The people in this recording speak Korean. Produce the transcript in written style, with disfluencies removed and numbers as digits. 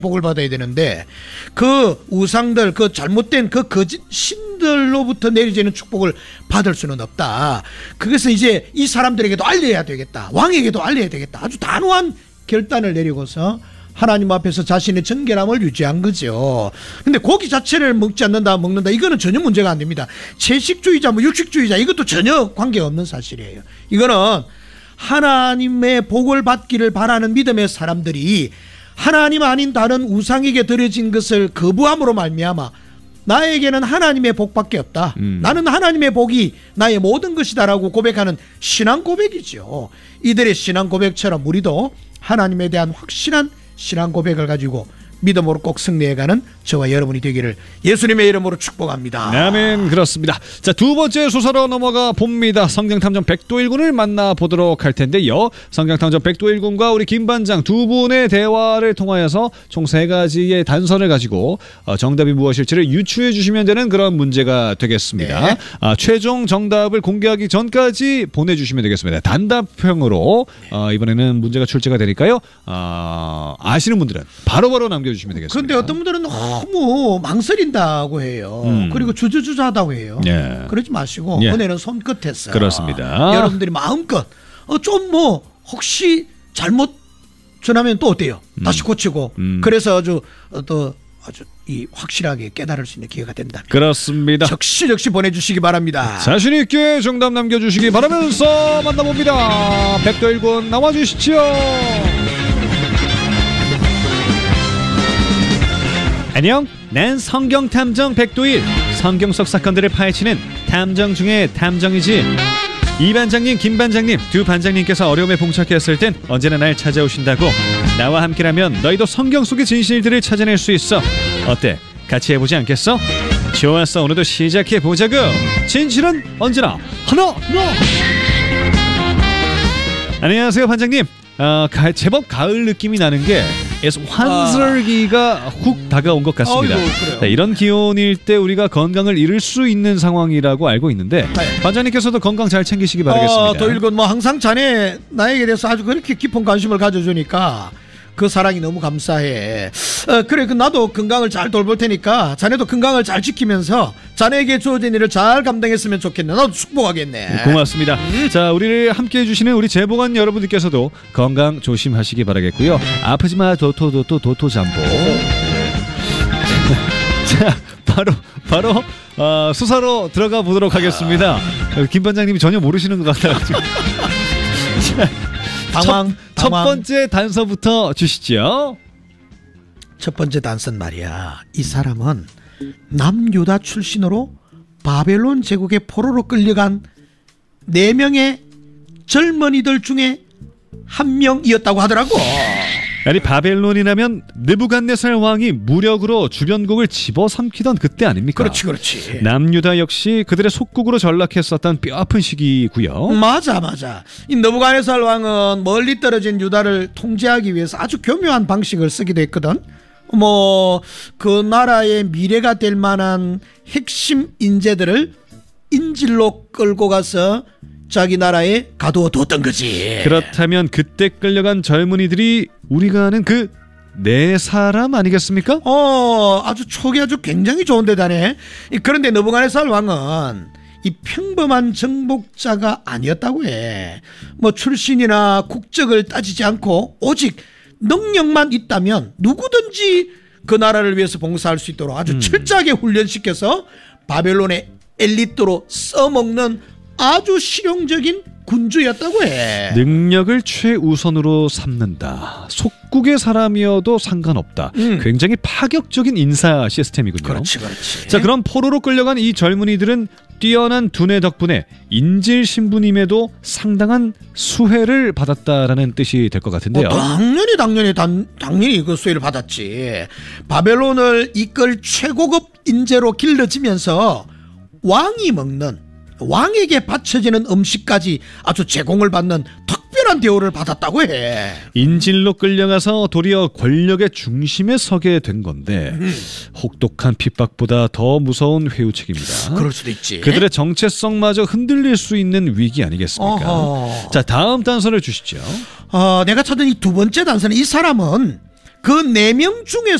복을 받아야 되는데 그 우상들, 그 잘못된 그 거짓 신들로부터 내려지는 축복을 받을 수는 없다. 그래서 이제 이 사람들에게도 알려야 되겠다. 왕에게도 알려야 되겠다. 아주 단호한 결단을 내리고서 하나님 앞에서 자신의 정결함을 유지한 거죠. 근데 고기 자체를 먹지 않는다, 먹는다, 이거는 전혀 문제가 안 됩니다. 채식주의자, 뭐 육식주의자, 이것도 전혀 관계없는 사실이에요. 이거는 하나님의 복을 받기를 바라는 믿음의 사람들이 하나님 아닌 다른 우상에게 드려진 것을 거부함으로 말미암아 나에게는 하나님의 복밖에 없다. 나는 하나님의 복이 나의 모든 것이다라고 고백하는 신앙 고백이죠. 이들의 신앙 고백처럼 우리도 하나님에 대한 확실한 신앙 고백을 가지고 믿음으로 꼭 승리해가는 저와 여러분이 되기를 예수님의 이름으로 축복합니다. 아멘. 그렇습니다. 자, 두 번째 소설로 넘어가 봅니다. 성경탐정 백도일군을 만나보도록 할 텐데요. 성경탐정 백도일군과 우리 김반장 두 분의 대화를 통하여서 총 3가지의 단서를 가지고 정답이 무엇일지를 유추해 주시면 되는 그런 문제가 되겠습니다. 네. 최종 정답을 공개하기 전까지 보내주시면 되겠습니다. 단답형으로 이번에는 문제가 출제가 되니까요. 아시는 분들은 바로바로 남겨주시면 되겠습니다. 그런데 어떤 분들은 너무 망설인다고 해요. 그리고 주저주저하다고 해요. 예. 그러지 마시고 예. 은혜는 손끝에서. 그렇습니다. 여러분들이 마음껏 좀 뭐 혹시 잘못 전하면 또 어때요? 다시 고치고 그래서 아주 이 확실하게 깨달을 수 있는 기회가 된다. 그렇습니다. 적시 보내주시기 바랍니다. 자신 있게 정답 남겨주시기 바라면서 만나봅니다. 백도일군 나와주시죠. 안녕, 난 성경탐정 백도일. 성경 속 사건들을 파헤치는 탐정 중에 탐정이지. 이 반장님, 김 반장님, 두 반장님께서 어려움에 봉착했을 땐 언제나 날 찾아오신다고. 나와 함께라면 너희도 성경 속의 진실들을 찾아낼 수 있어. 어때? 같이 해보지 않겠어? 좋았어, 오늘도 시작해보자고. 진실은 언제나 하나. 안녕하세요, 반장님. 제법 가을 느낌이 나는 게 환절기가 훅 다가온 것 같습니다. 네, 이런 기온일 때 우리가 건강을 잃을 수 있는 상황이라고 알고 있는데 네. 반장님께서도 건강 잘 챙기시기 바라겠습니다. 도일군 항상 자네 나에게 대해서 아주 그렇게 깊은 관심을 가져주니까 그 사랑이 너무 감사해. 그래, 나도 건강을 잘 돌볼 테니까 자네도 건강을 잘 지키면서 자네에게 주어진 일을 잘 감당했으면 좋겠네. 나도 축복하겠네. 고맙습니다. 자, 우리를 함께해 주시는 우리 제보관 여러분들께서도 건강 조심하시기 바라겠고요. 아프지마 도토 잠보. 자, 바로 수사로 들어가 보도록 하겠습니다. 김 반장님이 전혀 모르시는 것 같아가지고. 첫 번째 단서부터 주시죠. 첫 번째 단서는 말이야, 이 사람은 남유다 출신으로 바벨론 제국의 포로로 끌려간 4명의 젊은이들 중에 한 명이었다고 하더라고. 아니, 바벨론이라면 느부갓네살 왕이 무력으로 주변국을 집어삼키던 그때 아닙니까? 그렇지. 남유다 역시 그들의 속국으로 전락했었던 뼈아픈 시기고요. 맞아. 이 느부갓네살 왕은 멀리 떨어진 유다를 통제하기 위해서 아주 교묘한 방식을 쓰기도 했거든. 그 나라의 미래가 될 만한 핵심 인재들을 인질로 끌고 가서 자기 나라에 가두어 뒀던 거지. 그렇다면 그때 끌려간 젊은이들이 우리가 아는 그 4사람 아니겠습니까? 아주 촉이 아주 굉장히 좋은데 다네. 그런데 느부갓네살 왕은 이 평범한 정복자가 아니었다고 해. 출신이나 국적을 따지지 않고 오직 능력만 있다면 누구든지 그 나라를 위해서 봉사할 수 있도록 아주 철저하게 훈련시켜서 바벨론의 엘리트로 써먹는 아주 실용적인 군주였다고 해. 능력을 최우선으로 삼는다. 속국의 사람이어도 상관없다. 굉장히 파격적인 인사 시스템이군요. 그렇지. 자, 그럼 포로로 끌려간 이 젊은이들은 뛰어난 두뇌 덕분에 인질 신부님에도 상당한 수혜를 받았다라는 뜻이 될 것 같은데요. 당연히 그 수혜를 받았지. 바벨론을 이끌 최고급 인재로 길러지면서 왕이 먹는, 왕에게 바쳐지는 음식까지 아주 제공을 받는 특별한 대우를 받았다고 해. 인질로 끌려가서 도리어 권력의 중심에 서게 된 건데 혹독한 핍박보다 더 무서운 회유책입니다. 그럴 수도 있지. 그들의 정체성마저 흔들릴 수 있는 위기 아니겠습니까? 자, 다음 단서를 주시죠. 내가 찾은 이 두 번째 단서는 이 사람은 그 4명 중에